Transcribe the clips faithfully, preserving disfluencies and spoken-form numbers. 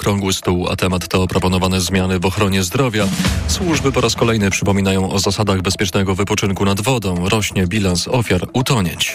Okrągły stół, a temat to proponowane zmiany w ochronie zdrowia. Służby po raz kolejny przypominają o zasadach bezpiecznego wypoczynku nad wodą. Rośnie bilans ofiar utonięć.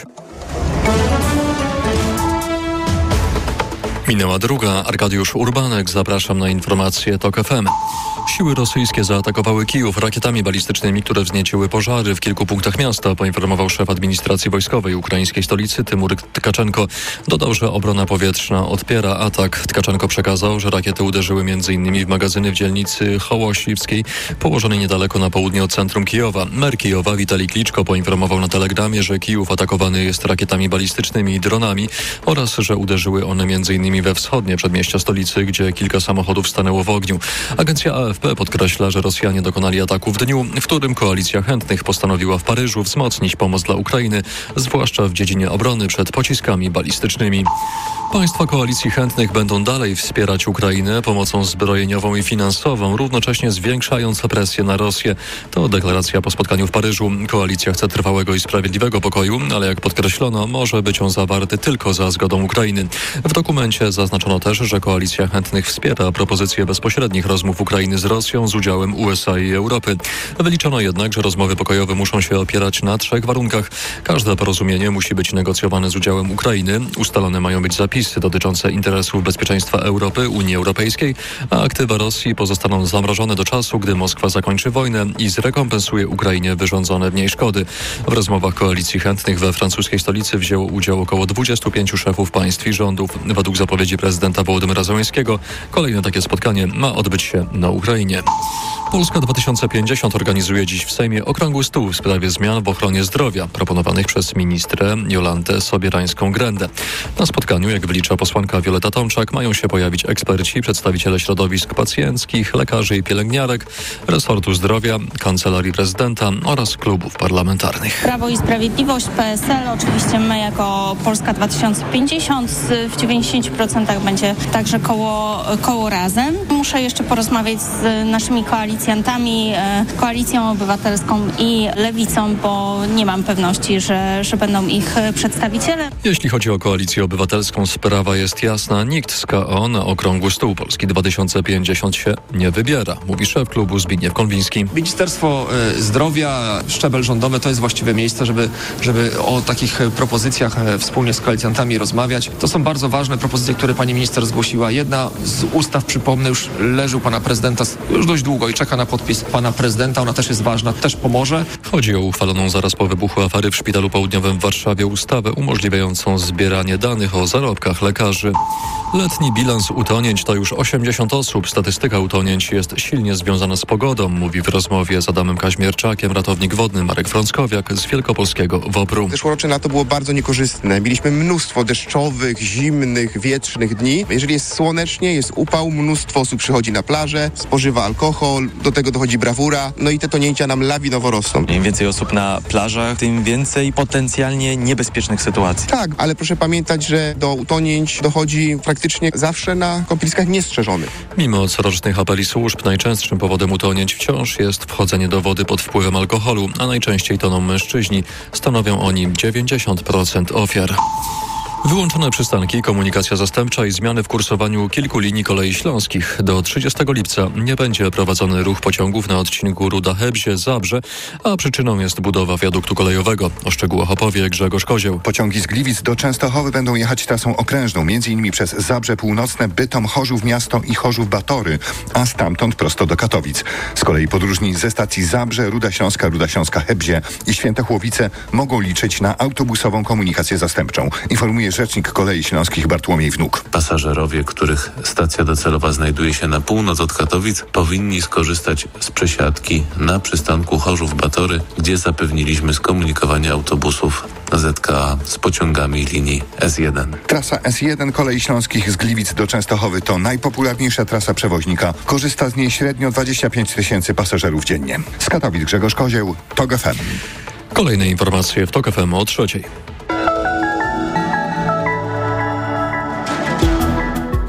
Minęła druga. Arkadiusz Urbanek. Zapraszam na informacje TOK F M. Siły rosyjskie zaatakowały Kijów rakietami balistycznymi, które wznieciły pożary w kilku punktach miasta, poinformował szef administracji wojskowej ukraińskiej stolicy Tymur Tkaczenko. Dodał, że obrona powietrzna odpiera atak. Tkaczenko przekazał, że rakiety uderzyły m.in. w magazyny w dzielnicy Hołosiwskiej, położonej niedaleko na południe od centrum Kijowa. Mer Kijowa Witalij Kliczko poinformował na Telegramie, że Kijów atakowany jest rakietami balistycznymi i dronami oraz, że uderzyły one m.in. we wschodnie przedmieścia stolicy, gdzie kilka samochodów stanęło w ogniu. Agencja A F P podkreśla, że Rosjanie dokonali ataku w dniu, w którym koalicja chętnych postanowiła w Paryżu wzmocnić pomoc dla Ukrainy, zwłaszcza w dziedzinie obrony przed pociskami balistycznymi. Państwa koalicji chętnych będą dalej wspierać Ukrainę pomocą zbrojeniową i finansową, równocześnie zwiększając presję na Rosję. To deklaracja po spotkaniu w Paryżu. Koalicja chce trwałego i sprawiedliwego pokoju, ale jak podkreślono, może być on zawarty tylko za zgodą Ukrainy. W dokumencie zaznaczono też, że koalicja chętnych wspiera propozycję bezpośrednich rozmów Ukrainy z Rosją z udziałem U S A i Europy. Wyliczono jednak, że rozmowy pokojowe muszą się opierać na trzech warunkach. Każde porozumienie musi być negocjowane z udziałem Ukrainy. Ustalone mają być zapisy dotyczące interesów bezpieczeństwa Europy, Unii Europejskiej, a aktywa Rosji pozostaną zamrożone do czasu, gdy Moskwa zakończy wojnę i zrekompensuje Ukrainie wyrządzone w niej szkody. W rozmowach koalicji chętnych we francuskiej stolicy wzięło udział około dwudziestu pięciu szefów państw i rządów. Według zapowiedzi prezydenta Wołodymyra Zełenskiego kolejne takie spotkanie ma odbyć się na Ukrainie. Polska dwa tysiące pięćdziesiąt organizuje dziś w Sejmie okrągły stół w sprawie zmian w ochronie zdrowia proponowanych przez ministrę Jolantę Sobierańską-Grendę. Na spotkaniu, jak wylicza posłanka Wioleta Tomczak, mają się pojawić eksperci, przedstawiciele środowisk pacjenckich, lekarzy i pielęgniarek, resortu zdrowia, kancelarii prezydenta oraz klubów parlamentarnych. Prawo i Sprawiedliwość, P S L, oczywiście my jako Polska dwa tysiące pięćdziesiąt w dziewięćdziesięciu procentach będzie także koło, koło Razem. Muszę jeszcze porozmawiać z naszymi koalicjantami, Koalicją Obywatelską i Lewicą, bo nie mam pewności, że, że będą ich przedstawiciele. Jeśli chodzi o Koalicję Obywatelską, sprawa jest jasna. Nikt z K O na okrągły stół Polski dwa tysiące pięćdziesiąt się nie wybiera, mówi szef klubu Zbigniew Konwiński. Ministerstwo Zdrowia, szczebel rządowy to jest właściwe miejsce, żeby, żeby o takich propozycjach wspólnie z koalicjantami rozmawiać. To są bardzo ważne propozycje, które pani minister zgłosiła. Jedna z ustaw, przypomnę, już leży u pana prezydenta już dość długo i czeka na podpis pana prezydenta. Ona też jest ważna, też pomoże. Chodzi o uchwaloną zaraz po wybuchu afery w Szpitalu Południowym w Warszawie ustawę umożliwiającą zbieranie danych o zarobkach lekarzy. Letni bilans utonięć to już osiemdziesiąt osób. Statystyka utonięć jest silnie związana z pogodą, mówi w rozmowie z Adamem Kaźmierczakiem ratownik wodny Marek Frąckowiak z wielkopolskiego WOPR-u. Zeszłoroczne lato było bardzo niekorzystne. Mieliśmy mnóstwo deszczowych, zimnych, wietrznych dni. Jeżeli jest słonecznie, jest upał, mnóstwo osób przychodzi na plażę, spożywa alkohol, do tego dochodzi brawura, no i te tonięcia nam lawinowo rosną. Im więcej osób na plażach, tym więcej potencjalnie niebezpiecznych sytuacji. Tak, ale proszę pamiętać, że do utonięć dochodzi praktycznie zawsze na kąpieliskach niestrzeżonych. Mimo corocznych apeli służb, najczęstszym powodem utonięć wciąż jest wchodzenie do wody pod wpływem alkoholu, a najczęściej toną mężczyźni. Stanowią oni dziewięćdziesiąt procent ofiar. Wyłączone przystanki, komunikacja zastępcza i zmiany w kursowaniu kilku linii kolei śląskich. Do trzydziestego lipca nie będzie prowadzony ruch pociągów na odcinku Ruda-Hebzie-Zabrze, a przyczyną jest budowa wiaduktu kolejowego. O szczegółach opowie Grzegorz Kozieł. Pociągi z Gliwic do Częstochowy będą jechać trasą okrężną, m.in. przez Zabrze Północne, Bytom, Chorzów Miasto i Chorzów Batory, a stamtąd prosto do Katowic. Z kolei podróżni ze stacji Zabrze, Ruda Śląska, Ruda Śląska-Hebzie i Święte Chłowice mogą liczyć na autobusową komunikację zastępczą. Informuje rzecznik Kolei Śląskich Bartłomiej Wnuk. Pasażerowie, których stacja docelowa znajduje się na północ od Katowic, powinni skorzystać z przesiadki na przystanku Chorzów-Batory, gdzie zapewniliśmy skomunikowanie autobusów Z K A z pociągami linii S jeden. Trasa S jeden Kolei Śląskich z Gliwic do Częstochowy to najpopularniejsza trasa przewoźnika. Korzysta z niej średnio dwadzieścia pięć tysięcy pasażerów dziennie. Z Katowic Grzegorz Kozieł, TOK F M. Kolejne informacje w TOK F M o trzeciej.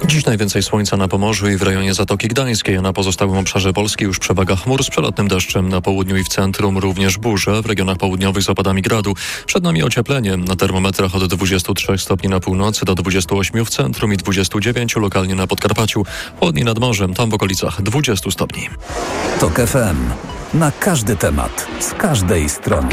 Dziś najwięcej słońca na Pomorzu i w rejonie Zatoki Gdańskiej, a na pozostałym obszarze Polski już przewaga chmur z przelotnym deszczem. Na południu i w centrum również burze, w regionach południowych z opadami gradu. Przed nami ocieplenie. Na termometrach od dwudziestu trzech stopni na północy do dwudziestu ośmiu w centrum i dwudziestu dziewięciu lokalnie na Podkarpaciu. Chłodniej nad morzem, tam w okolicach dwudziestu stopni. TOK F M. Na każdy temat, z każdej strony.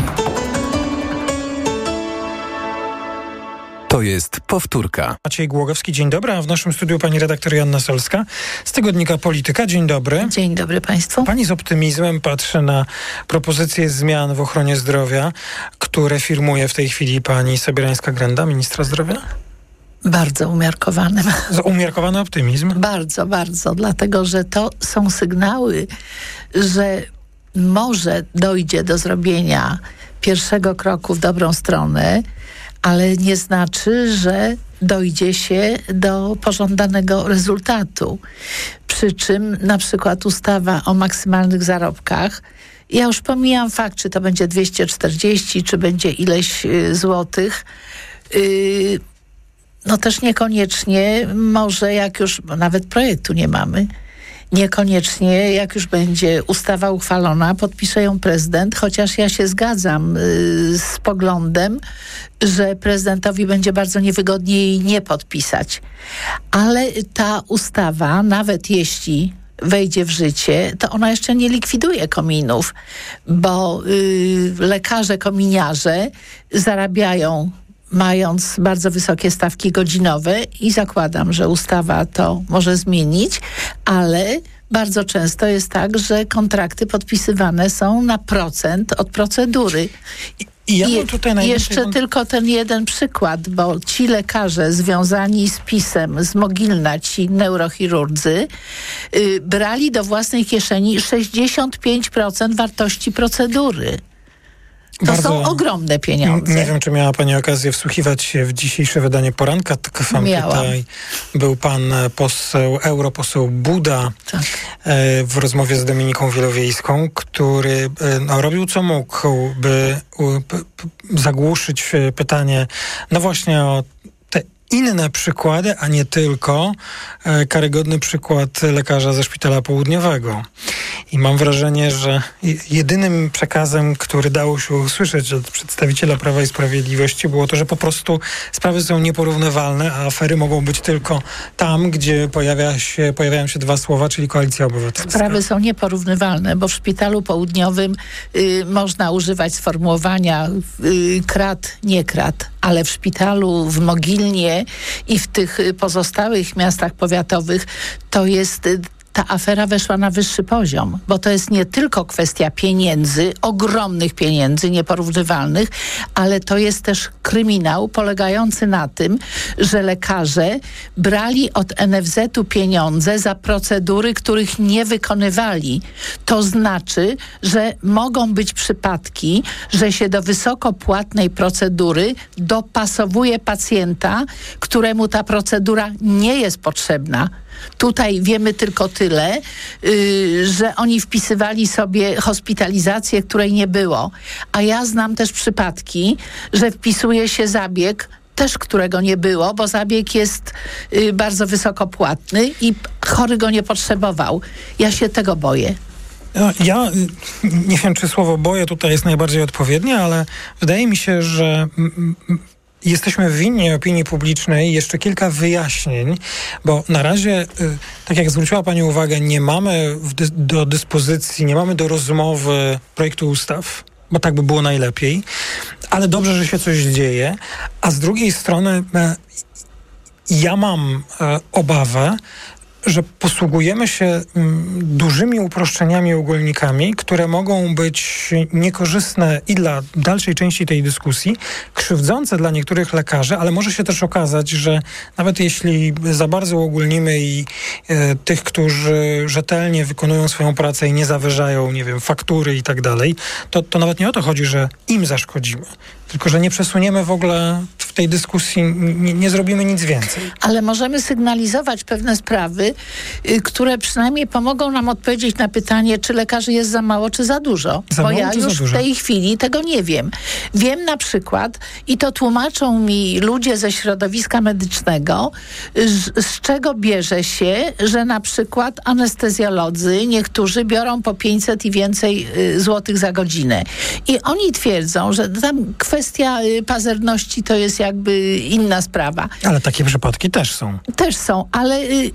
To jest powtórka. Maciej Głogowski, dzień dobry, a w naszym studiu pani redaktor Joanna Solska z tygodnika Polityka. Dzień dobry. Dzień dobry państwu. Pani z optymizmem patrzy na propozycje zmian w ochronie zdrowia, które firmuje w tej chwili pani Sobierańska-Grenda, ministra zdrowia? Bardzo umiarkowanym. Umiarkowany optymizm? Bardzo, bardzo, dlatego że to są sygnały, że może dojdzie do zrobienia pierwszego kroku w dobrą stronę, ale nie znaczy, że dojdzie się do pożądanego rezultatu. Przy czym na przykład ustawa o maksymalnych zarobkach, ja już pomijam fakt, czy to będzie dwieście czterdzieści, czy będzie ileś y, złotych, y, no też niekoniecznie może, jak już, bo nawet projektu nie mamy, niekoniecznie, jak już będzie ustawa uchwalona, podpisze ją prezydent, chociaż ja się zgadzam y, z poglądem, że prezydentowi będzie bardzo niewygodnie jej nie podpisać. Ale ta ustawa, nawet jeśli wejdzie w życie, to ona jeszcze nie likwiduje kominów, bo y, lekarze kominiarze zarabiają mając bardzo wysokie stawki godzinowe i zakładam, że ustawa to może zmienić, ale bardzo często jest tak, że kontrakty podpisywane są na procent od procedury. I ja mam tutaj najwięcej... Jeszcze tylko ten jeden przykład, bo ci lekarze związani z PiS-em, z Mogilna, ci neurochirurdzy, yy, brali do własnej kieszeni sześćdziesiąt pięć procent wartości procedury. To Bardzo są ogromne pieniądze. Nie wiem, czy miała pani okazję wsłuchiwać się w dzisiejsze wydanie poranka T K F M. Tutaj był pan poseł, europoseł Buda tak. e, w rozmowie z Dominiką Wielowiejską, który e, no, robił co mógł, by u, p, p, zagłuszyć pytanie, no właśnie o te inne przykłady, a nie tylko e, karygodny przykład lekarza ze Szpitala Południowego. I mam wrażenie, że jedynym przekazem, który dało się usłyszeć od przedstawiciela Prawa i Sprawiedliwości, było to, że po prostu sprawy są nieporównywalne, a afery mogą być tylko tam, gdzie pojawia się, pojawiają się dwa słowa, czyli Koalicja Obywatelska. Sprawy są nieporównywalne, bo w Szpitalu Południowym y, można używać sformułowania y, krat, nie krat, ale w szpitalu w Mogilnie i w tych pozostałych miastach powiatowych to jest... Y, ta afera weszła na wyższy poziom, bo to jest nie tylko kwestia pieniędzy, ogromnych pieniędzy, nieporównywalnych, ale to jest też kryminał polegający na tym, że lekarze brali od N F Z-u pieniądze za procedury, których nie wykonywali. To znaczy, że mogą być przypadki, że się do wysoko płatnej procedury dopasowuje pacjenta, któremu ta procedura nie jest potrzebna. Tutaj wiemy tylko tyle, yy, że oni wpisywali sobie hospitalizację, której nie było. A ja znam też przypadki, że wpisuje się zabieg, też którego nie było, bo zabieg jest yy, bardzo wysoko płatny i chory go nie potrzebował. Ja się tego boję. Ja nie wiem, czy słowo boję tutaj jest najbardziej odpowiednie, ale wydaje mi się, że... M- m- Jesteśmy winni opinii publicznej jeszcze kilka wyjaśnień, bo na razie, tak jak zwróciła pani uwagę, nie mamy dy- do dyspozycji, nie mamy do rozmowy projektu ustaw, bo tak by było najlepiej, ale dobrze, że się coś dzieje, a z drugiej strony ja mam obawę, że posługujemy się mm, dużymi uproszczeniami i ogólnikami, które mogą być niekorzystne i dla dalszej części tej dyskusji, krzywdzące dla niektórych lekarzy, ale może się też okazać, że nawet jeśli za bardzo uogólnimy i e, tych, którzy rzetelnie wykonują swoją pracę i nie zawyżają, nie wiem, faktury i tak dalej, to, to nawet nie o to chodzi, że im zaszkodzimy, tylko że nie przesuniemy w ogóle w tej dyskusji, nie, nie zrobimy nic więcej. Ale możemy sygnalizować pewne sprawy, y, które przynajmniej pomogą nam odpowiedzieć na pytanie, czy lekarzy jest za mało, czy za dużo. Za Bo mało, ja czy za już dużo? w tej chwili tego nie wiem. Wiem na przykład, i to tłumaczą mi ludzie ze środowiska medycznego, z, z czego bierze się, że na przykład anestezjolodzy niektórzy biorą po pięćset i więcej y, złotych za godzinę. I oni twierdzą, że tam kwestia y, pazerności to jest jakby inna sprawa. Ale takie przypadki też są. Też są, ale y,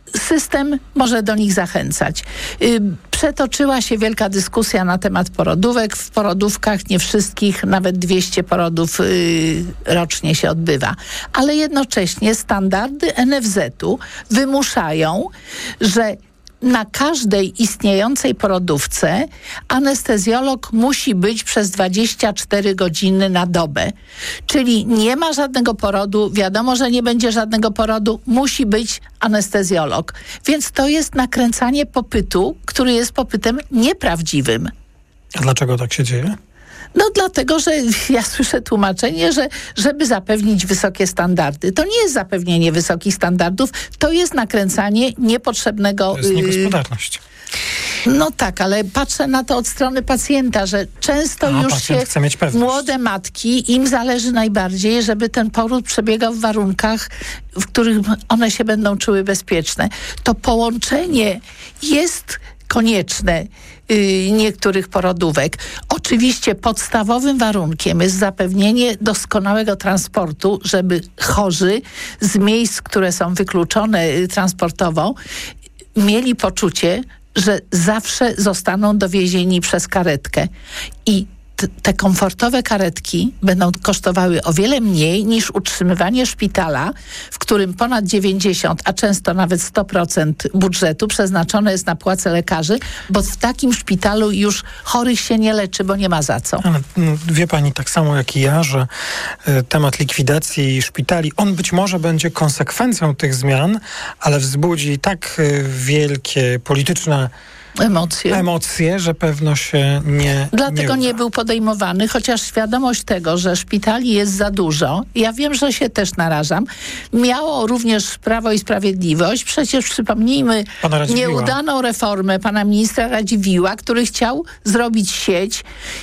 system może do nich zachęcać. Y, przetoczyła się wielka dyskusja na temat porodówek. W porodówkach nie wszystkich, nawet dwieście porodów y, rocznie się odbywa. Ale jednocześnie standardy N F Z u wymuszają, że na każdej istniejącej porodówce anestezjolog musi być przez dwadzieścia cztery godziny na dobę. Czyli nie ma żadnego porodu, wiadomo, że nie będzie żadnego porodu, musi być anestezjolog. Więc to jest nakręcanie popytu, który jest popytem nieprawdziwym. A dlaczego tak się dzieje? No dlatego, że ja słyszę tłumaczenie, że żeby zapewnić wysokie standardy. To nie jest zapewnienie wysokich standardów, to jest nakręcanie niepotrzebnego... To jest niegospodarność. No tak, ale patrzę na to od strony pacjenta, że często A, już pacjent się chce mieć pewność. młode matki, im zależy najbardziej, żeby ten poród przebiegał w warunkach, w których one się będą czuły bezpieczne. To połączenie jest konieczne y, niektórych porodówek. Oczywiście podstawowym warunkiem jest zapewnienie doskonałego transportu, żeby chorzy z miejsc, które są wykluczone y, transportowo, mieli poczucie, że zawsze zostaną dowiezieni przez karetkę. I t- te komfortowe karetki będą kosztowały o wiele mniej niż utrzymywanie szpitala, w którym ponad dziewięćdziesiąt, a często nawet sto procent budżetu przeznaczone jest na płace lekarzy, bo w takim szpitalu już chorych się nie leczy, bo nie ma za co. Ale no, wie pani tak samo jak i ja, że y, temat likwidacji szpitali, on być może będzie konsekwencją tych zmian, ale wzbudzi tak y, wielkie polityczne Emocje. emocje, że pewno się nie Dlatego nie, nie był podejmowany, chociaż świadomość tego, że szpitali jest za dużo, ja wiem, że się też narażam, miało również Prawo i Sprawiedliwość. Przecież przypomnijmy Pana Radziwiłła. nieudaną reformę pana ministra Radziwiłła, który chciał zrobić sieć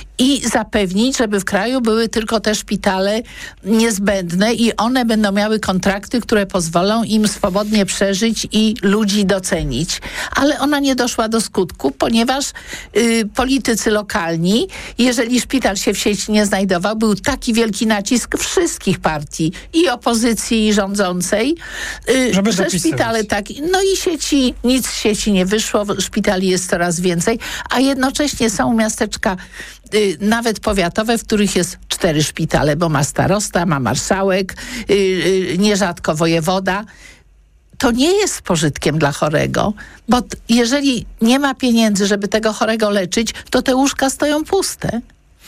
i zapewnić, żeby w kraju były tylko te szpitale niezbędne i one będą miały kontrakty, które pozwolą im swobodnie przeżyć i ludzi docenić. Ale ona nie doszła do skutku, ponieważ y, politycy lokalni, jeżeli szpital się w sieci nie znajdował, był taki wielki nacisk wszystkich partii, i opozycji, i rządzącej, y, Żeby że dopisywać. szpitale tak... No i sieci, nic z sieci nie wyszło, szpitali jest coraz więcej, a jednocześnie są miasteczka y, nawet powiatowe, w których jest cztery szpitale, bo ma starosta, ma marszałek, y, y, nierzadko wojewoda. To nie jest pożytkiem dla chorego, bo t- jeżeli nie ma pieniędzy, żeby tego chorego leczyć, to te łóżka stoją puste.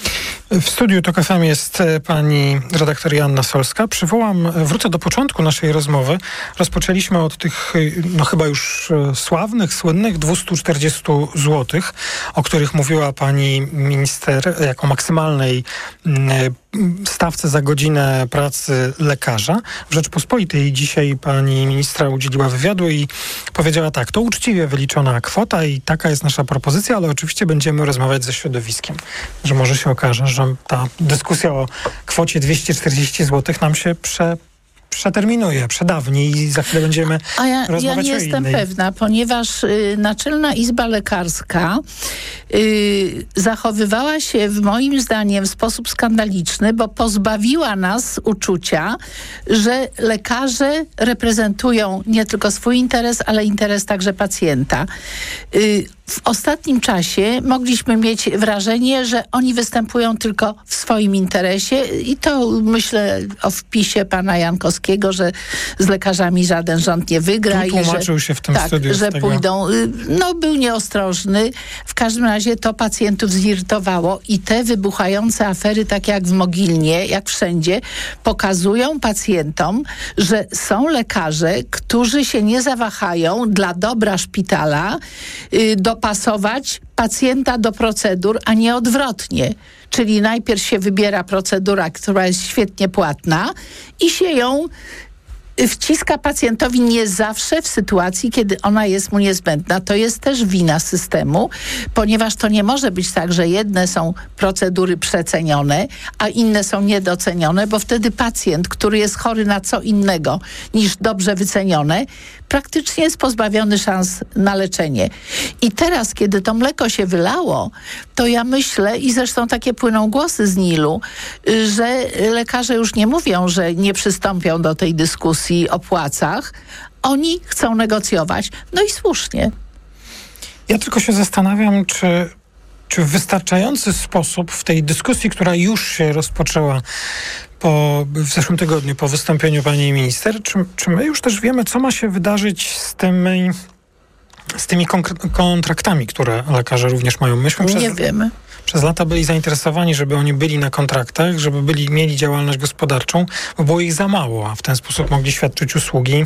W studiu TOK F M jest e, pani redaktor Joanna Solska. Przywołam, e, wrócę do początku naszej rozmowy. Rozpoczęliśmy od tych, e, no chyba już e, sławnych, słynnych dwieście czterdzieści złotych, o których mówiła pani minister jako maksymalnej m, stawce za godzinę pracy lekarza. W Rzeczpospolitej dzisiaj pani ministra udzieliła wywiadu i powiedziała tak: to uczciwie wyliczona kwota i taka jest nasza propozycja, ale oczywiście będziemy rozmawiać ze środowiskiem, że może się okaże, że ta dyskusja o kwocie dwieście czterdzieści złotych nam się prze, przeterminuje, przedawni i za chwilę będziemy A ja, rozmawiać ja nie o jestem innej. pewna, ponieważ y, Naczelna Izba Lekarska y, zachowywała się w moim zdaniem w sposób skandaliczny, bo pozbawiła nas uczucia, że lekarze reprezentują nie tylko swój interes, ale interes także pacjenta. Y, w ostatnim czasie mogliśmy mieć wrażenie, że oni występują tylko w swoim interesie i to myślę o wpisie pana Jankowskiego, że z lekarzami żaden rząd nie wygra. Tu i że, tłumaczył się w tym tak, studiu z że tego. pójdą. y, No był nieostrożny. W każdym razie to pacjentów zirytowało i te wybuchające afery, tak jak w Mogilnie, jak wszędzie, pokazują pacjentom, że są lekarze, którzy się nie zawahają dla dobra szpitala y, do dopasować pacjenta do procedur, a nie odwrotnie. Czyli najpierw się wybiera procedura, która jest świetnie płatna i się ją wciska pacjentowi nie zawsze w sytuacji, kiedy ona jest mu niezbędna. To jest też wina systemu, ponieważ to nie może być tak, że jedne są procedury przecenione, a inne są niedocenione, bo wtedy pacjent, który jest chory na co innego niż dobrze wycenione, praktycznie jest pozbawiony szans na leczenie. I teraz, kiedy to mleko się wylało, to ja myślę, i zresztą takie płyną głosy z Nilu, że lekarze już nie mówią, że nie przystąpią do tej dyskusji o płacach. Oni chcą negocjować. No i słusznie. Ja tylko się zastanawiam, czy, czy w wystarczający sposób w tej dyskusji, która już się rozpoczęła po, w zeszłym tygodniu po wystąpieniu pani minister, czy, czy my już też wiemy, co ma się wydarzyć z tymi, z tymi konkre- kontraktami, które lekarze również mają? Myśmy nie przez, wiemy. Przez lata byli zainteresowani, żeby oni byli na kontraktach, żeby byli, mieli działalność gospodarczą, bo było ich za mało, a w ten sposób mogli świadczyć usługi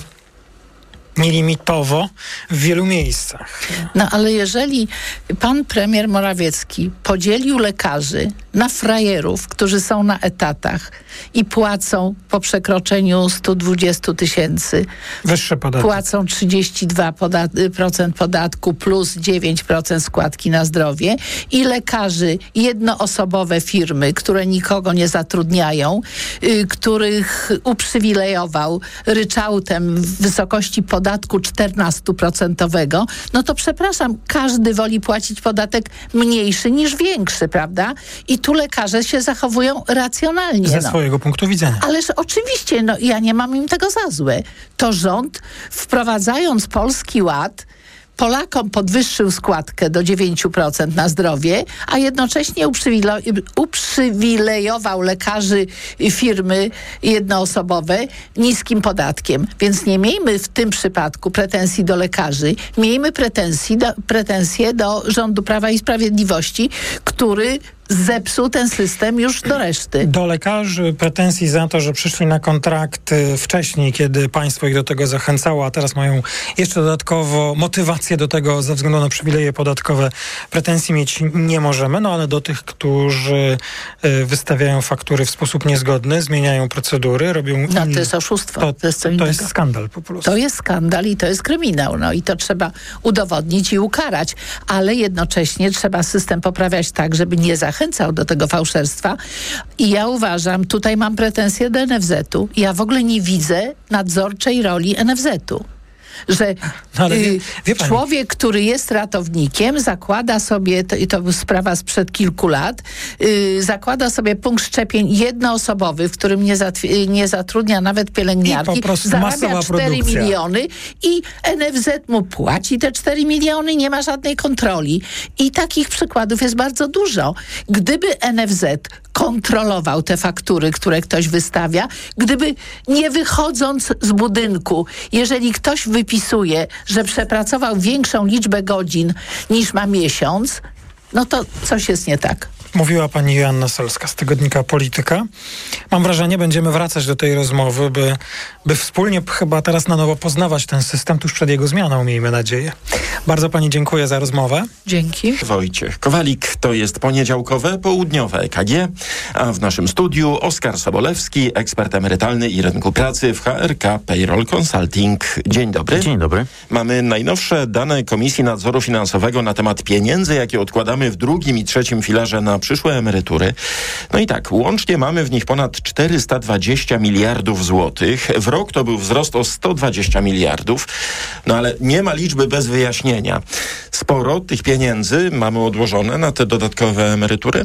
nielimitowo w wielu miejscach. No ale jeżeli pan premier Morawiecki podzielił lekarzy na frajerów, którzy są na etatach i płacą po przekroczeniu stu dwudziestu tysięcy, wyższe podatki, płacą trzydzieści dwa procent podatku plus dziewięć procent składki na zdrowie, i lekarzy, jednoosobowe firmy, które nikogo nie zatrudniają, y, których uprzywilejował ryczałtem w wysokości podatku czternastu procentowego, no to przepraszam, każdy woli płacić podatek mniejszy niż większy, prawda? I tu lekarze się zachowują racjonalnie. Ze no. swojego punktu widzenia. Ależ oczywiście, no ja nie mam im tego za złe. To rząd, wprowadzając Polski Ład, Polakom podwyższył składkę do dziewięć procent na zdrowie, a jednocześnie uprzywile- uprzywilejował lekarzy firmy jednoosobowe niskim podatkiem. Więc nie miejmy w tym przypadku pretensji do lekarzy, miejmy pretensji do, pretensje do rządu Prawa i Sprawiedliwości, który zepsuł ten system już do reszty. Do lekarzy pretensji za to, że przyszli na kontrakty wcześniej, kiedy państwo ich do tego zachęcało, a teraz mają jeszcze dodatkowo motywację do tego ze względu na przywileje podatkowe, pretensji mieć nie możemy, no ale do tych, którzy y, wystawiają faktury w sposób niezgodny, zmieniają procedury, robią... No to jest oszustwo. To, to jest co to innego. jest skandal po prostu. To jest skandal i to jest kryminał. No i to trzeba udowodnić i ukarać. Ale jednocześnie trzeba system poprawiać tak, żeby nie zachęcał do tego fałszerstwa. I ja uważam, tutaj mam pretensje do en ef zetu. Ja w ogóle nie widzę nadzorczej roli en ef zetu. Że no, ale wie, wie człowiek, który jest ratownikiem, zakłada sobie, to, i to była sprawa sprzed kilku lat, yy, zakłada sobie punkt szczepień jednoosobowy, w którym nie, zatw- nie zatrudnia nawet pielęgniarki, I po prostu zarabia cztery produkcja. miliony i en ef zet mu płaci te cztery miliony, nie ma żadnej kontroli. I takich przykładów jest bardzo dużo. Gdyby en ef zet kontrolował te faktury, które ktoś wystawia, gdyby nie wychodząc z budynku, jeżeli ktoś wypisuje, że przepracował większą liczbę godzin niż ma miesiąc, no to coś jest nie tak. Mówiła pani Joanna Solska z tygodnika Polityka. Mam wrażenie, będziemy wracać do tej rozmowy, by, by wspólnie chyba teraz na nowo poznawać ten system tuż przed jego zmianą, miejmy nadzieję. Bardzo pani dziękuję za rozmowę. Dzięki. Wojciech Kowalik, to jest poniedziałkowe, południowe E K G, a w naszym studiu Oskar Sobolewski, ekspert emerytalny i rynku pracy w H R K Payroll Consulting. Dzień dobry. Dzień dobry. Mamy najnowsze dane Komisji Nadzoru Finansowego na temat pieniędzy, jakie odkładamy w drugim i trzecim filarze na przyszłe emerytury. No i tak, łącznie mamy w nich ponad czterysta dwadzieścia miliardów złotych. W rok to był wzrost o sto dwadzieścia miliardów. No ale nie ma liczby bez wyjaśnienia. Sporo tych pieniędzy mamy odłożone na te dodatkowe emerytury?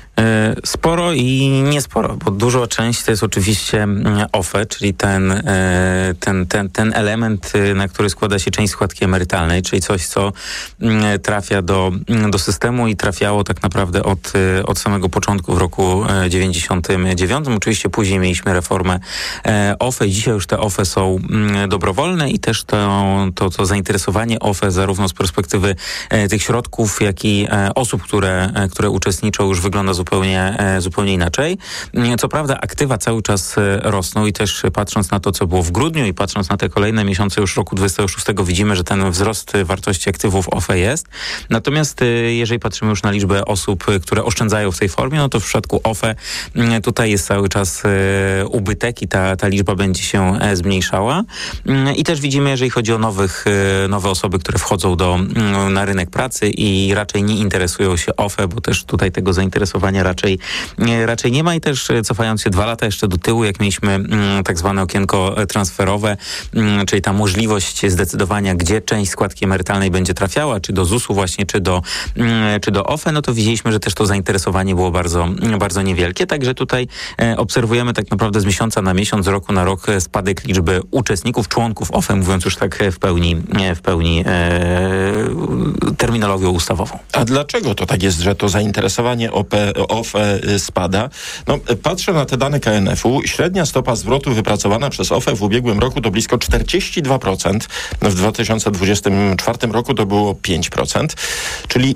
Sporo i niesporo, bo duża część to jest oczywiście O F E, czyli ten, ten, ten, ten element, na który składa się część składki emerytalnej, czyli coś, co trafia do, do systemu i trafiało tak naprawdę od, od samego początku w roku dziewięćdziesiątym dziewiątym. Oczywiście później mieliśmy reformę O F E i dzisiaj już te O F E są dobrowolne i też to, to, to zainteresowanie O F E zarówno z perspektywy tych środków, jak i osób, które, które uczestniczą, już wygląda zupełnie zupełnie, zupełnie inaczej. Co prawda aktywa cały czas rosną i też patrząc na to, co było w grudniu i patrząc na te kolejne miesiące już roku dwudziestego szóstego widzimy, że ten wzrost wartości aktywów O F E jest. Natomiast jeżeli patrzymy już na liczbę osób, które oszczędzają w tej formie, no to w przypadku O F E tutaj jest cały czas ubytek i ta, ta liczba będzie się zmniejszała. I też widzimy, jeżeli chodzi o nowych, nowe osoby, które wchodzą do, na rynek pracy i raczej nie interesują się O F E, bo też tutaj tego zainteresowania raczej, raczej nie ma i też cofając się dwa lata jeszcze do tyłu, jak mieliśmy tak zwane okienko transferowe, czyli ta możliwość zdecydowania, gdzie część składki emerytalnej będzie trafiała, czy do zusu właśnie, czy do, czy do O F E, no to widzieliśmy, że też to zainteresowanie było bardzo, bardzo niewielkie, także tutaj obserwujemy tak naprawdę z miesiąca na miesiąc, z roku na rok spadek liczby uczestników, członków O F E, mówiąc już tak w pełni, w pełni e, terminologią ustawową. A dlaczego to tak jest, że to zainteresowanie O F E spada? No, patrzę na te dane K N F u. Średnia stopa zwrotu wypracowana przez O F E w ubiegłym roku to blisko czterdzieści dwa procent. W dwa tysiące dwudziestym czwartym roku to było pięć procent. Czyli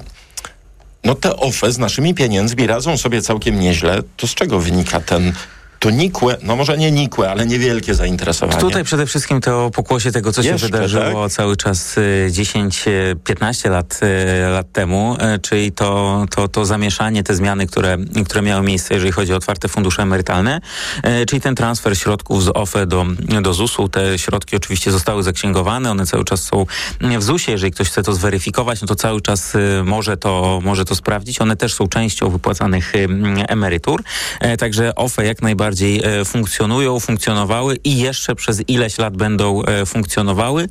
no te O F E z naszymi pieniędzmi radzą sobie całkiem nieźle. To z czego wynika ten... To nikłe, no może nie nikłe, ale niewielkie zainteresowanie. Tutaj przede wszystkim to pokłosie tego, co Jeszcze, się wydarzyło tak? cały czas dziesięć piętnaście lat, lat temu, czyli to, to, to zamieszanie, te zmiany, które, które miały miejsce, jeżeli chodzi o otwarte fundusze emerytalne, czyli ten transfer środków z O F E do, do zusu. Te środki oczywiście zostały zaksięgowane, one cały czas są w zusie. Jeżeli ktoś chce to zweryfikować, no to cały czas może to, może to sprawdzić. One też są częścią wypłacanych emerytur. Także O F E jak najbardziej funkcjonują, funkcjonowały i jeszcze przez ileś lat będą funkcjonowały.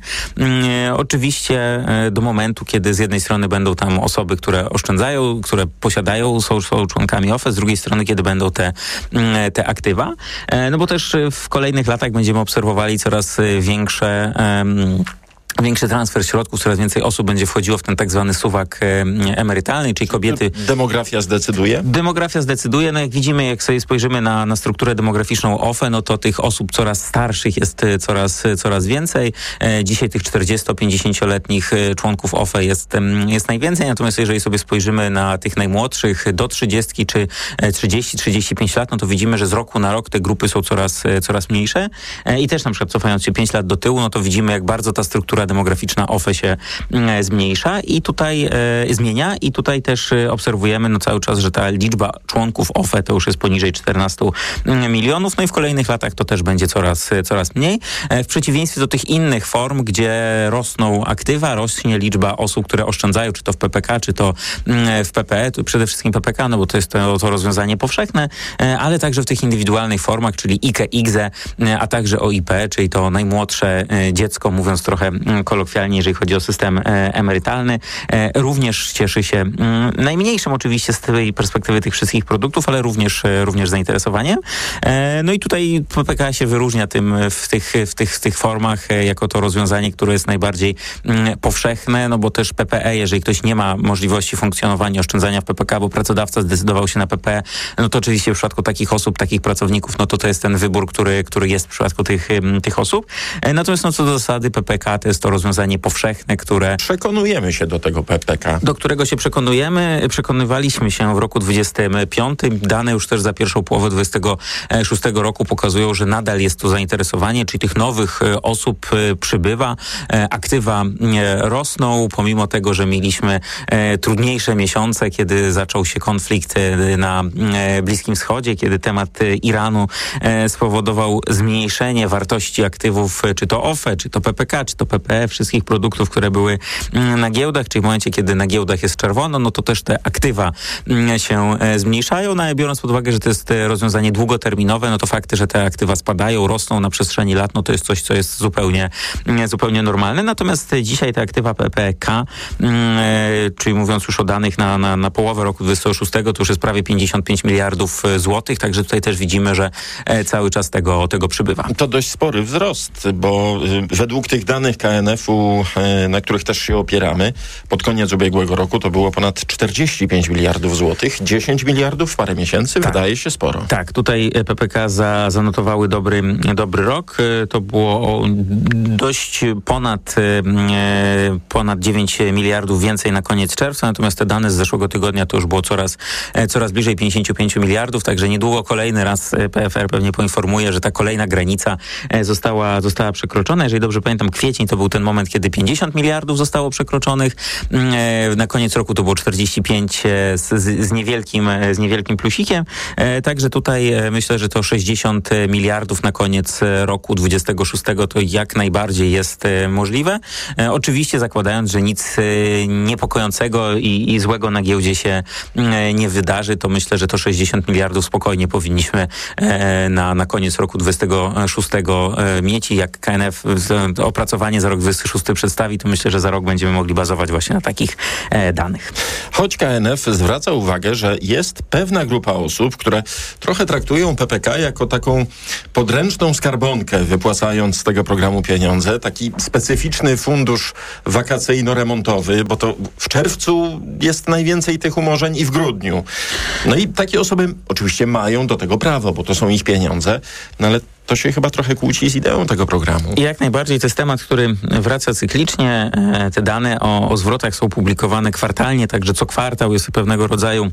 Oczywiście do momentu, kiedy z jednej strony będą tam osoby, które oszczędzają, które posiadają, są, są członkami O F E, z drugiej strony, kiedy będą te, te aktywa. No bo też w kolejnych latach będziemy obserwowali coraz większe um, większy transfer środków, coraz więcej osób będzie wchodziło w ten tak zwany suwak e, emerytalny, czyli kobiety... Demografia zdecyduje? Demografia zdecyduje. No jak widzimy, jak sobie spojrzymy na, na strukturę demograficzną O F E, no to tych osób coraz starszych jest coraz, coraz więcej. E, dzisiaj tych czterdziesto-pięćdziesięcioletnich członków O F E jest, jest najwięcej, natomiast jeżeli sobie spojrzymy na tych najmłodszych do trzydziestki czy trzydzieści trzydzieści pięć lat, no to widzimy, że z roku na rok te grupy są coraz, coraz mniejsze. E, I też na przykład cofając się pięć lat do tyłu, no to widzimy, jak bardzo ta struktura demograficzna O F E się e, zmniejsza i tutaj e, zmienia i tutaj też e, obserwujemy no cały czas, że ta liczba członków O F E to już jest poniżej czternastu milionów, no i w kolejnych latach to też będzie coraz, coraz mniej. E, w przeciwieństwie do tych innych form, gdzie rosną aktywa, rośnie liczba osób, które oszczędzają, czy to w P P K, czy to mm, w P P E, to przede wszystkim P P K, no bo to jest to, to rozwiązanie powszechne, e, ale także w tych indywidualnych formach, czyli I K E, I G Z E, e, a także O I P, czyli to najmłodsze e, dziecko, mówiąc trochę kolokwialnie, jeżeli chodzi o system e, emerytalny, e, również cieszy się m, najmniejszym oczywiście z tej perspektywy tych wszystkich produktów, ale również, e, również zainteresowaniem. E, no i tutaj P P K się wyróżnia tym w tych, w tych, w tych formach e, jako to rozwiązanie, które jest najbardziej m, powszechne, no bo też P P E, jeżeli ktoś nie ma możliwości funkcjonowania, oszczędzania w P P K, bo pracodawca zdecydował się na P P E, no to oczywiście w przypadku takich osób, takich pracowników, no to to jest ten wybór, który, który jest w przypadku tych, tych osób. E, natomiast no co do zasady P P K to jest to rozwiązanie powszechne, które... Przekonujemy się do tego P P K. Do którego się przekonujemy. Przekonywaliśmy się w roku dwudziestym piątym. Dane już też za pierwszą połowę dwudziestego szóstego roku pokazują, że nadal jest tu zainteresowanie, czyli tych nowych osób przybywa. Aktywa rosną, pomimo tego, że mieliśmy trudniejsze miesiące, kiedy zaczął się konflikt na Bliskim Wschodzie, kiedy temat Iranu spowodował zmniejszenie wartości aktywów, czy to O F E, czy to P P K, czy to P P E, wszystkich produktów, które były na giełdach, czyli w momencie, kiedy na giełdach jest czerwono, no to też te aktywa się zmniejszają, no ale biorąc pod uwagę, że to jest rozwiązanie długoterminowe, no to fakty, że te aktywa spadają, rosną na przestrzeni lat, no to jest coś, co jest zupełnie, zupełnie normalne. Natomiast dzisiaj te aktywa P P K, czyli mówiąc już o danych na, na, na połowę roku dwudziestego szóstego, to już jest prawie pięćdziesiąt pięć miliardów złotych, także tutaj też widzimy, że cały czas tego, tego przybywa. To dość spory wzrost, bo według tych danych K N F-u, na których też się opieramy, pod koniec ubiegłego roku to było ponad czterdzieści pięć miliardów złotych. dziesięć miliardów w parę miesięcy, tak. Wydaje się sporo. Tak, tutaj P P K za, zanotowały dobry, dobry rok. To było dość ponad, ponad dziewięć miliardów więcej na koniec czerwca, natomiast te dane z zeszłego tygodnia to już było coraz, coraz bliżej pięćdziesiąt pięć miliardów, także niedługo kolejny raz P F R pewnie poinformuje, że ta kolejna granica została, została przekroczona. Jeżeli dobrze pamiętam, kwiecień to był ten moment, kiedy pięćdziesiąt miliardów zostało przekroczonych. Na koniec roku to było czterdzieści pięć z, z, niewielkim, z niewielkim plusikiem. Także tutaj myślę, że to sześćdziesiąt miliardów na koniec roku dwudziestego szóstego to jak najbardziej jest możliwe. Oczywiście zakładając, że nic niepokojącego i, i złego na giełdzie się nie wydarzy, to myślę, że to sześćdziesiąt miliardów spokojnie powinniśmy na, na koniec roku dwudziestego szóstego mieć i jak K N F opracowanie za rok dwudziesty szósty przedstawi, to myślę, że za rok będziemy mogli bazować właśnie na takich danych. Choć K N F zwraca uwagę, że jest pewna grupa osób, które trochę traktują P P K jako taką podręczną skarbonkę, wypłacając z tego programu pieniądze, taki specyficzny fundusz wakacyjno-remontowy, bo to w czerwcu jest najwięcej tych umorzeń i w grudniu. No i takie osoby oczywiście mają do tego prawo, bo to są ich pieniądze, no ale to się chyba trochę kłóci z ideą tego programu. I jak najbardziej to jest temat, który wraca cyklicznie. Te dane o, o zwrotach są publikowane kwartalnie, także co kwartał jest pewnego rodzaju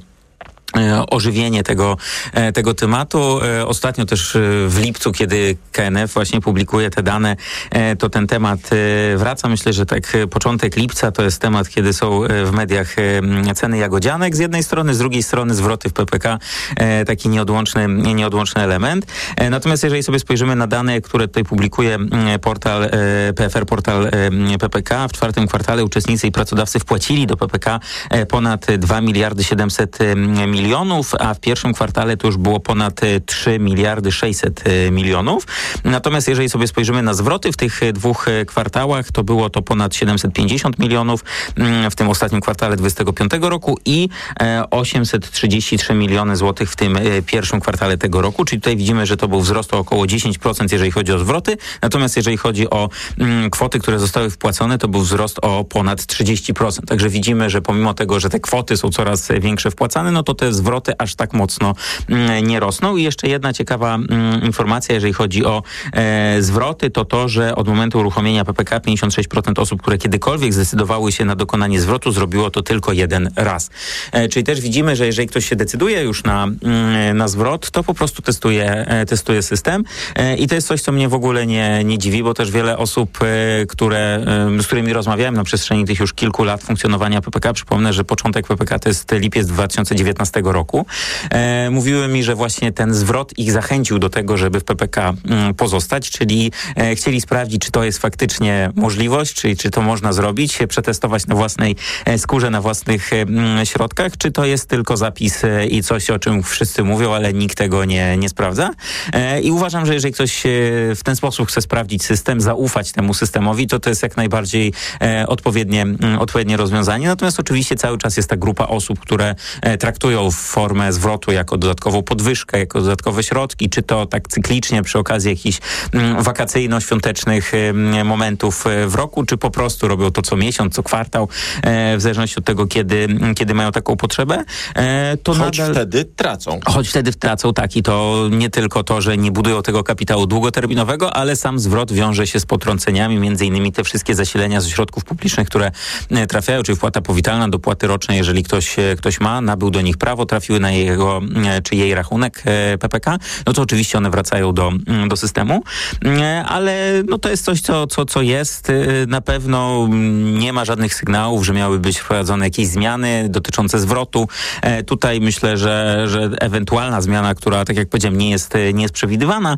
ożywienie tego, tego tematu. Ostatnio też w lipcu, kiedy K N F właśnie publikuje te dane, to ten temat wraca. Myślę, że tak początek lipca to jest temat, kiedy są w mediach ceny jagodzianek z jednej strony, z drugiej strony zwroty w P P K, taki nieodłączny, nieodłączny element. Natomiast jeżeli sobie spojrzymy na dane, które tutaj publikuje portal P F R, portal P P K, w czwartym kwartale uczestnicy i pracodawcy wpłacili do P P K ponad dwa miliardy siedemset milionów milionów, a w pierwszym kwartale to już było ponad trzy miliardy sześćset milionów. Natomiast jeżeli sobie spojrzymy na zwroty w tych dwóch kwartałach, to było to ponad siedemset pięćdziesiąt milionów w tym ostatnim kwartale dwudziestego piątego roku i osiemset trzydzieści trzy miliony złotych w tym pierwszym kwartale tego roku, czyli tutaj widzimy, że to był wzrost o około dziesięć procent, jeżeli chodzi o zwroty, natomiast jeżeli chodzi o kwoty, które zostały wpłacone, to był wzrost o ponad trzydzieści procent. Także widzimy, że pomimo tego, że te kwoty są coraz większe wpłacane, no to te zwroty aż tak mocno mm, nie rosną. I jeszcze jedna ciekawa mm, informacja, jeżeli chodzi o e, zwroty, to to, że od momentu uruchomienia P P K pięćdziesiąt sześć procent osób, które kiedykolwiek zdecydowały się na dokonanie zwrotu, zrobiło to tylko jeden raz. E, czyli też widzimy, że jeżeli ktoś się decyduje już na, mm, na zwrot, to po prostu testuje, e, testuje system. E, I to jest coś, co mnie w ogóle nie, nie dziwi, bo też wiele osób, e, które, e, z którymi rozmawiałem na przestrzeni tych już kilku lat funkcjonowania P P K, przypomnę, że początek P P K to jest lipiec dwa tysiące dziewiętnastego roku. E, mówiły mi, że właśnie ten zwrot ich zachęcił do tego, żeby w P P K mm, pozostać, czyli e, chcieli sprawdzić, czy to jest faktycznie możliwość, czyli czy to można zrobić, przetestować na własnej e, skórze, na własnych e, środkach, czy to jest tylko zapis e, i coś, o czym wszyscy mówią, ale nikt tego nie, nie sprawdza. E, I uważam, że jeżeli ktoś e, w ten sposób chce sprawdzić system, zaufać temu systemowi, to to jest jak najbardziej e, odpowiednie, m, odpowiednie rozwiązanie. Natomiast oczywiście cały czas jest ta grupa osób, które e, traktują formę zwrotu jako dodatkową podwyżkę, jako dodatkowe środki, czy to tak cyklicznie przy okazji jakichś mm, wakacyjno-świątecznych mm, momentów w roku, czy po prostu robią to co miesiąc, co kwartał, e, w zależności od tego, kiedy, kiedy mają taką potrzebę. E, to choć nadal, wtedy tracą. Choć wtedy tracą, tak. I to nie tylko to, że nie budują tego kapitału długoterminowego, ale sam zwrot wiąże się z potrąceniami, między innymi te wszystkie zasilenia ze środków publicznych, które trafiają, czyli wpłata powitalna, dopłaty roczne, jeżeli ktoś, ktoś ma, nabył do nich prawo, trafiły na jego czy jej rachunek P P K, no to oczywiście one wracają do, do systemu, ale no to jest coś, co, co, co jest. Na pewno nie ma żadnych sygnałów, że miały być wprowadzone jakieś zmiany dotyczące zwrotu. Tutaj myślę, że, że ewentualna zmiana, która, tak jak powiedziałem, nie jest, nie jest przewidywana,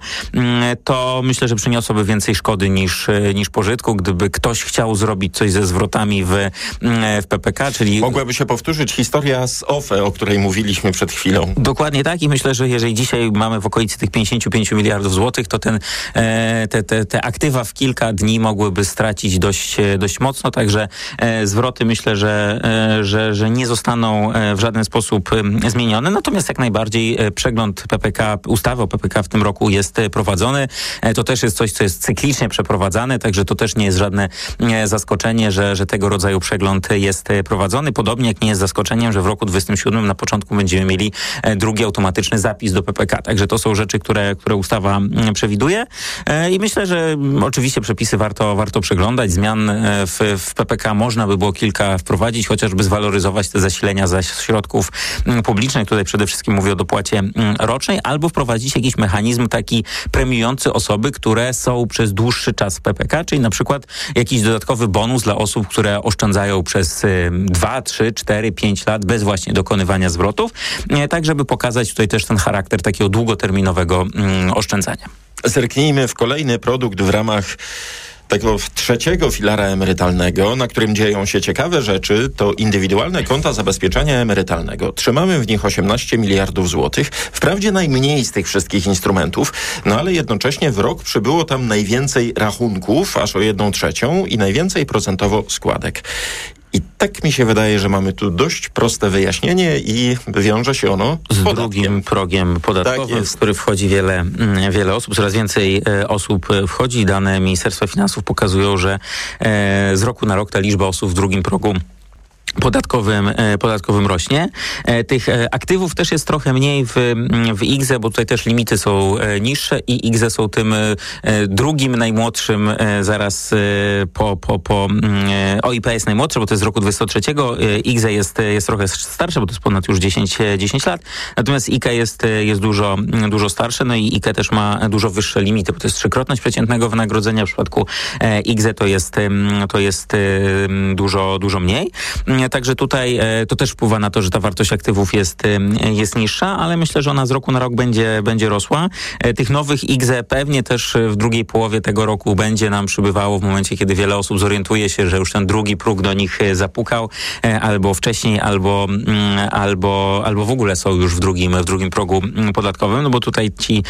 to myślę, że przyniosłoby więcej szkody niż, niż pożytku, gdyby ktoś chciał zrobić coś ze zwrotami w, w P P K, czyli... Mogłaby się powtórzyć historia z O F E, o której mówiłem, mówiliśmy przed chwilą. Dokładnie tak i myślę, że jeżeli dzisiaj mamy w okolicy tych pięćdziesiąt pięć miliardów złotych, to ten, e, te, te, te aktywa w kilka dni mogłyby stracić dość, dość mocno, także e, zwroty myślę, że, e, że, że nie zostaną e, w żaden sposób e, zmienione, natomiast jak najbardziej e, przegląd P P K, ustawy o P P K w tym roku jest e, prowadzony. E, to też jest coś, co jest cyklicznie przeprowadzane, także to też nie jest żadne e, zaskoczenie, że, że tego rodzaju przegląd jest e, prowadzony. Podobnie jak nie jest zaskoczeniem, że w roku dwudziestym siódmym na początku będziemy mieli e, drugi automatyczny zapis do P P K. Także to są rzeczy, które, które ustawa m, przewiduje e, i myślę, że m, oczywiście przepisy warto, warto przeglądać. Zmian e, w, w P P K można by było kilka wprowadzić, chociażby zwaloryzować te zasilenia ze środków m, publicznych. Tutaj przede wszystkim mówię o dopłacie m, rocznej, albo wprowadzić jakiś mechanizm taki premiujący osoby, które są przez dłuższy czas w P P K, czyli na przykład jakiś dodatkowy bonus dla osób, które oszczędzają przez dwa, trzy, cztery, pięć lat bez właśnie dokonywania zwrotów, e, tak żeby pokazać tutaj też ten charakter takiego długoterminowego mm, oszczędzania. Zerknijmy w kolejny produkt w ramach tego trzeciego filara emerytalnego, na którym dzieją się ciekawe rzeczy, to indywidualne konta zabezpieczenia emerytalnego. Trzymamy w nich osiemnaście miliardów złotych. Wprawdzie najmniej z tych wszystkich instrumentów, no ale jednocześnie w rok przybyło tam najwięcej rachunków, aż o jedną trzecią i najwięcej procentowo składek. I tak mi się wydaje, że mamy tu dość proste wyjaśnienie i wiąże się ono z, z drugim progiem podatkowym, tak w który wchodzi wiele, wiele osób. Coraz więcej e, osób wchodzi. Dane Ministerstwa Finansów pokazują, że e, z roku na rok ta liczba osób w drugim progu podatkowym, e, podatkowym rośnie. E, tych e, aktywów też jest trochę mniej w, w I G Z E, bo tutaj też limity są e, niższe i I G Z E są tym e, drugim najmłodszym e, zaraz e, po, po, po e, O I P jest najmłodsze, bo to jest z roku dwudziestego trzeciego. E, I G Z E jest, jest trochę starsze, bo to jest ponad już dziesięć, dziesięć lat. Natomiast I K E jest, jest dużo, dużo starsze, no i I K E też ma dużo wyższe limity, bo to jest trzykrotność przeciętnego wynagrodzenia. W przypadku e, I G Z E to jest, to jest e, dużo, dużo mniej. Także tutaj e, to też wpływa na to, że ta wartość aktywów jest, e, jest niższa, ale myślę, że ona z roku na rok będzie, będzie rosła. E, tych nowych I G Z E pewnie też w drugiej połowie tego roku będzie nam przybywało w momencie, kiedy wiele osób zorientuje się, że już ten drugi próg do nich zapukał, e, albo wcześniej, albo, mm, albo, albo w ogóle są już w drugim, w drugim progu podatkowym, no bo tutaj ci,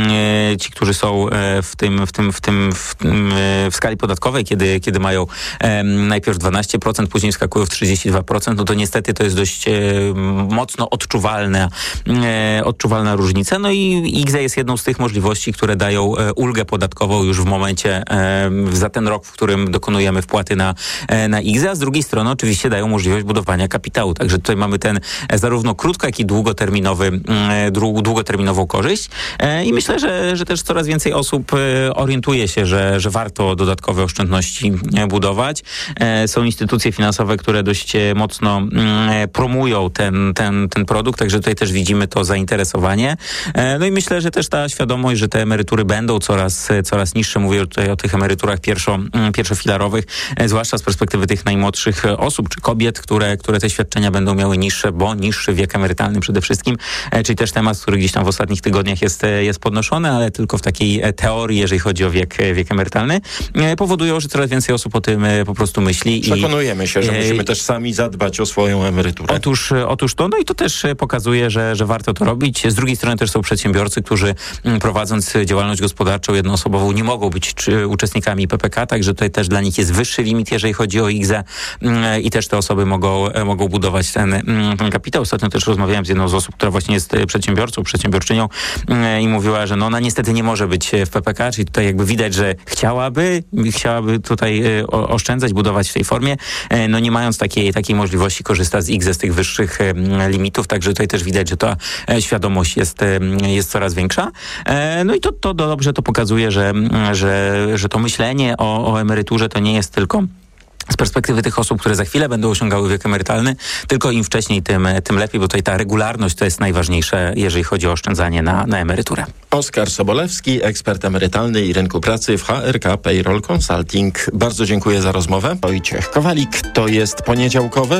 e, ci którzy są w tym, w tym, w tym, w, tym, w skali podatkowej, kiedy, kiedy mają e, najpierw dwanaście procent, później skakują w trzydzieści dwa procent, no to niestety to jest dość e, mocno odczuwalne, e, odczuwalna różnica. No i I G Z E jest jedną z tych możliwości, które dają e, ulgę podatkową już w momencie e, za ten rok, w którym dokonujemy wpłaty na, e, na I G Z E, a z drugiej strony oczywiście dają możliwość budowania kapitału. Także tutaj mamy ten e, zarówno krótko, jak i długoterminowy, e, długoterminową korzyść. E, I myślę, że, że też coraz więcej osób e, orientuje się, że, że warto dodatkowe oszczędności e, budować. E, są instytucje finansowe, które dość mocno mm, promują ten, ten, ten produkt, także tutaj też widzimy to zainteresowanie. E, no i myślę, że też ta świadomość, że te emerytury będą coraz, coraz niższe. Mówię tutaj o tych emeryturach pierwszo, pierwszofilarowych, e, zwłaszcza z perspektywy tych najmłodszych osób, czy kobiet, które, które te świadczenia będą miały niższe, bo niższy wiek emerytalny przede wszystkim, e, czyli też temat, który gdzieś tam w ostatnich tygodniach jest, jest podnoszony, ale tylko w takiej teorii, jeżeli chodzi o wiek, wiek emerytalny, e, powodują, że coraz więcej osób o tym e, po prostu myśli. Przekonujemy i, się, że e, musimy też sami zadbać o swoją emeryturę. Otóż, otóż to, no i to też pokazuje, że, że warto to robić. Z drugiej strony też są przedsiębiorcy, którzy prowadząc działalność gospodarczą jednoosobową nie mogą być czy, uczestnikami P P K, także tutaj też dla nich jest wyższy limit, jeżeli chodzi o I G Z E i też te osoby mogą, mogą budować ten, ten kapitał. Ostatnio też rozmawiałem z jedną z osób, która właśnie jest przedsiębiorcą, przedsiębiorczynią i mówiła, że no ona niestety nie może być w P P K, czyli tutaj jakby widać, że chciałaby, chciałaby tutaj oszczędzać, budować w tej formie, no nie mając takiej, takiej możliwości korzysta z I G Z E z tych wyższych e, limitów, także tutaj też widać, że ta e, świadomość jest, e, jest coraz większa. E, no i to, to dobrze to pokazuje, że, że, że to myślenie o, o emeryturze to nie jest tylko z perspektywy tych osób, które za chwilę będą osiągały wiek emerytalny, tylko im wcześniej, tym, tym lepiej, bo tutaj ta regularność to jest najważniejsze, jeżeli chodzi o oszczędzanie na, na emeryturę. Oskar Sobolewski, ekspert emerytalny i rynku pracy w H R K Payroll Consulting. Bardzo dziękuję za rozmowę. Wojciech Kowalik, to jest poniedziałkowe